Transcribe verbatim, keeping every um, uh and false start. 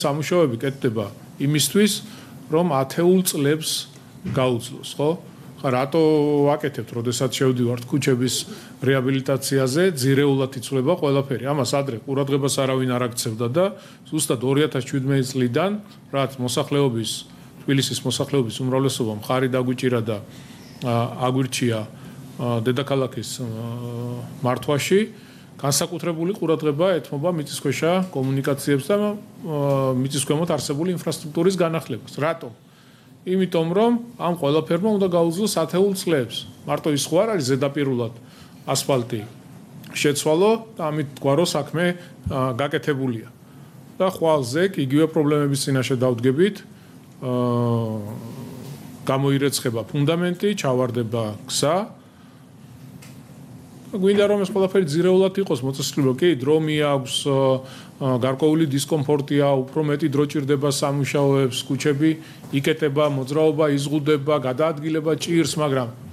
სამუშაოები კეთდება იმისთვის, რომ ათეულ წლებს გაუძლოს, ხო? ხა რატო ვაკეთებთ, როდესაც შევდივართ ქუჩების რეაბილიტაციაზე, ძირეულად იცვლება ყველაფერი. ამას ადრე ყურადღებას არავინ არ აქცევდა და ზუსტად ორი ათას შვიდმეტი წლიდან, რაც მოსახლეობის, თბილისის მოსახლეობის უმრავლესობა მხარი დაგვიჭირა და აგვირჩია დედაქალაქის მართვაში, განსაკუთრებული ყურადღება ეთმობა მიწისქვეშა კომუნიკაციებს და მიწისქვემოთ არსებული ინფრასტრუქტურის განახლებას. რატომ? იმიტომ რომ ამ ყველაფერმა უნდა გაუძლოს ათეულ წლებს. მარტო ის ხო არ არის ზედაპირულად ასფალტი შეცვალო და ამით თქვა რომ საქმე გაკეთებულია. და ხვალზე იგივე პრობლემების წინაშე დავდგებით. გამოირეცხება ფუნდამენტი, ჩავარდება გზა. გვინდა რომ ეს ყველაფერი ძირეულად იყოს მოწესრიგებული. კი, დრო მიაქვს, გარკვეული დისკომფორტია, უფრო მეტი დრო ჭირდება სამუშაოებს, ქუჩები იკეტება, მოძრაობა იზღუდება, გადაადგილება ჭირს, მაგრამ